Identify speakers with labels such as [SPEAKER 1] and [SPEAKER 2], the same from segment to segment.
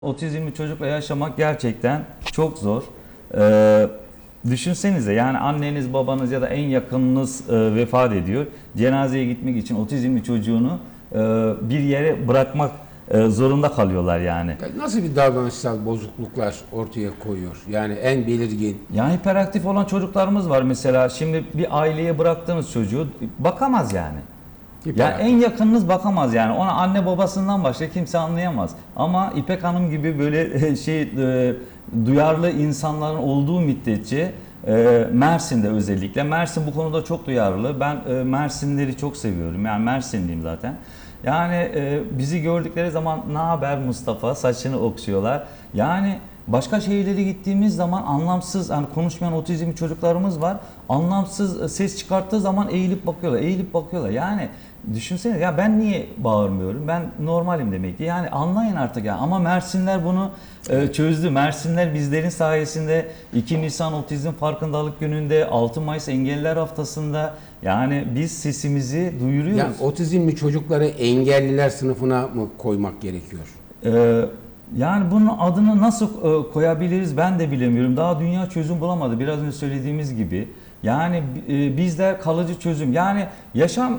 [SPEAKER 1] Otizmli çocukla yaşamak gerçekten çok zor. Düşünsenize, yani anneniz, babanız ya da en yakınınız vefat ediyor. Cenazeye gitmek için otizmli çocuğunu bir yere bırakmak zorunda kalıyorlar yani.
[SPEAKER 2] Nasıl bir davranışsal bozukluklar ortaya koyuyor? Yani en belirgin.
[SPEAKER 1] Yani hiperaktif olan çocuklarımız var mesela. Şimdi bir aileye bıraktığınız çocuğu bakamaz yani. Ya en yakınınız bakamaz yani. Ona anne babasından başka kimse anlayamaz. Ama İpek Hanım gibi böyle duyarlı insanların olduğu müddetçe Mersin'de özellikle. Mersin bu konuda çok duyarlı. Ben Mersinleri çok seviyorum. Yani Mersinliyim zaten. Yani bizi gördükleri zaman "Ne haber Mustafa?" saçını okşuyorlar. Yani başka şehirlere gittiğimiz zaman anlamsız, hani konuşmayan otizmli çocuklarımız var. Anlamsız ses çıkarttığı zaman eğilip bakıyorlar, eğilip bakıyorlar. Yani düşünsene, ya ben niye bağırmıyorum? Ben normalim demek ki. Yani anlayın artık ya. Ama Mersinler bunu çözdü. Mersinler bizlerin sayesinde 2 Nisan Otizm Farkındalık Günü'nde, 6 Mayıs Engelliler Haftası'nda yani biz sesimizi duyuruyoruz.
[SPEAKER 2] Yani otizmli çocukları engelliler sınıfına mı koymak gerekiyor?
[SPEAKER 1] Yani bunun adını nasıl koyabiliriz ben de bilemiyorum. Daha dünya çözüm bulamadı. Biraz önce söylediğimiz gibi. Yani bizler kalıcı çözüm. Yani yaşam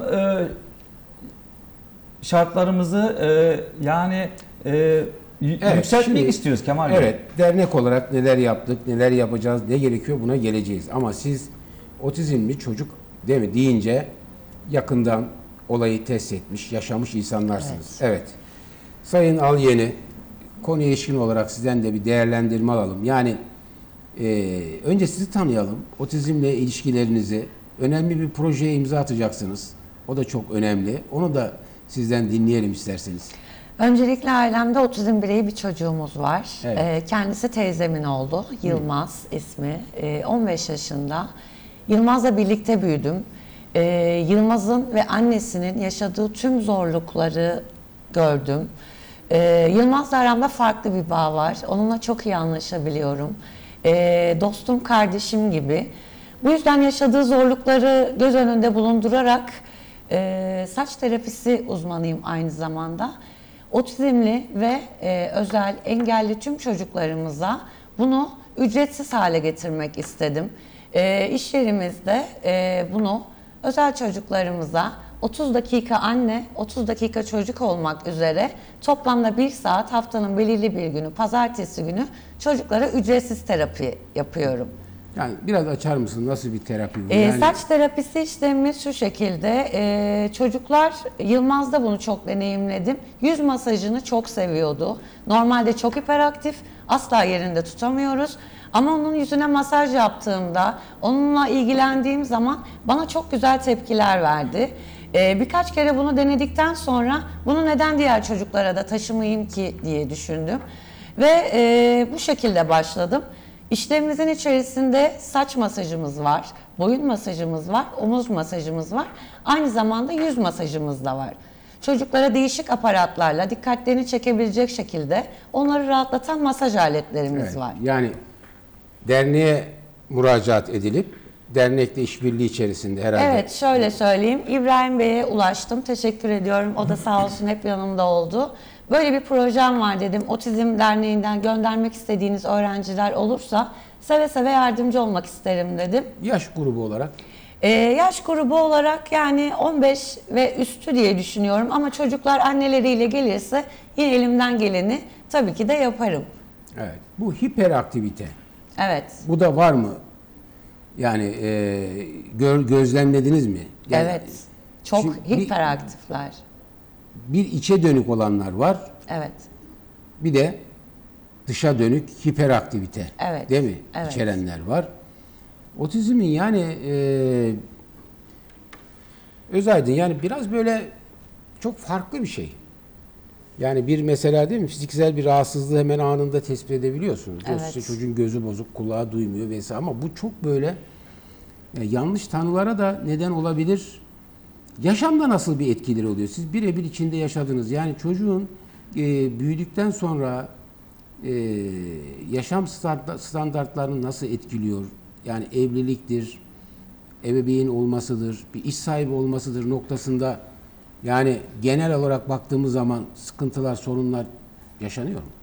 [SPEAKER 1] şartlarımızı yükseltmek istiyoruz Kemal Bey.
[SPEAKER 2] Evet, dernek olarak neler yaptık, neler yapacağız, ne gerekiyor, buna geleceğiz. Ama siz otizmli çocuk değil mi deyince yakından olayı test etmiş, yaşamış insanlarsınız. Evet. Sayın Alyeni, konuya ilişkin olarak sizden de bir değerlendirme alalım. Yani önce sizi tanıyalım, otizmle ilişkilerinizi, önemli bir projeye imza atacaksınız. O da çok önemli. Onu da sizden dinleyelim isterseniz.
[SPEAKER 3] Öncelikle ailemde otizm bireyi bir çocuğumuz var.
[SPEAKER 2] Evet.
[SPEAKER 3] Kendisi teyzemin oğlu, Yılmaz ismi. 15 yaşında. Yılmaz'la birlikte büyüdüm. Yılmaz'ın ve annesinin yaşadığı tüm zorlukları gördüm. Yılmaz'la aramda farklı bir bağ var. Onunla çok iyi anlaşabiliyorum. Dostum, kardeşim gibi. Bu yüzden yaşadığı zorlukları göz önünde bulundurarak saç terapisi uzmanıyım aynı zamanda. Otizmli ve özel engelli tüm çocuklarımıza bunu ücretsiz hale getirmek istedim. İş yerimizde bunu özel çocuklarımıza 30 dakika anne, 30 dakika çocuk olmak üzere toplamda 1 saat haftanın belirli bir günü, pazartesi günü çocuklara ücretsiz terapi yapıyorum.
[SPEAKER 2] Yani biraz açar mısın? Nasıl bir terapi bu? Yani...
[SPEAKER 3] Saç terapisi işlemimiz şu şekilde. Çocuklar, Yılmaz'da bunu çok deneyimledim. Yüz masajını çok seviyordu. Normalde çok hiperaktif, asla yerinde tutamıyoruz. Ama onun yüzüne masaj yaptığımda, onunla ilgilendiğim zaman bana çok güzel tepkiler verdi. Birkaç kere bunu denedikten sonra bunu neden diğer çocuklara da taşımayayım ki diye düşündüm. Ve bu şekilde başladım. İşlemimizin içerisinde saç masajımız var, boyun masajımız var, omuz masajımız var. Aynı zamanda yüz masajımız da var. Çocuklara değişik aparatlarla dikkatlerini çekebilecek şekilde onları rahatlatan masaj aletlerimiz var.
[SPEAKER 2] Yani derneğe müracaat edilip dernekle işbirliği içerisinde herhalde.
[SPEAKER 3] Evet, şöyle söyleyeyim. İbrahim Bey'e ulaştım. Teşekkür ediyorum. O da sağ olsun hep yanımda oldu. Böyle bir projem var dedim. Otizm Derneği'nden göndermek istediğiniz öğrenciler olursa seve seve yardımcı olmak isterim dedim.
[SPEAKER 2] Yaş grubu olarak?
[SPEAKER 3] Yaş grubu olarak yani 15 ve üstü diye düşünüyorum. Ama çocuklar anneleriyle gelirse yine elimden geleni tabii ki de yaparım.
[SPEAKER 2] Evet. Bu hiperaktivite.
[SPEAKER 3] Evet.
[SPEAKER 2] Bu da var mı? Yani gözlemlediniz mi? Yani,
[SPEAKER 3] evet. Çok hiperaktifler.
[SPEAKER 2] Bir içe dönük olanlar var.
[SPEAKER 3] Evet.
[SPEAKER 2] Bir de dışa dönük hiperaktivite.
[SPEAKER 3] Evet.
[SPEAKER 2] Değil mi?
[SPEAKER 3] Evet.
[SPEAKER 2] İçerenler var. Otizmin yani Özaydın yani biraz böyle çok farklı bir şey. Yani bir mesela değil mi? Fiziksel bir rahatsızlığı hemen anında tespit edebiliyorsunuz.
[SPEAKER 3] Evet.
[SPEAKER 2] İşte çocuğun gözü bozuk, kulağı duymuyor vesaire ama bu çok böyle yanlış tanılara da neden olabilir. Yaşamda nasıl bir etkileri oluyor? Siz birebir içinde yaşadınız. Yani çocuğun büyüdükten sonra yaşam standartlarını nasıl etkiliyor? Yani evliliktir, ebeveyn olmasıdır, bir iş sahibi olmasıdır noktasında yani genel olarak baktığımız zaman sıkıntılar, sorunlar yaşanıyor mu?